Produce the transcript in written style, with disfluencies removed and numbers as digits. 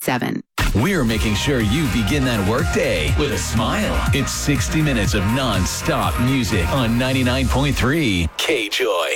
888-848-9787. We're making sure you begin that workday with a smile. It's 60 minutes of non-stop music on 99.3 K-Joy.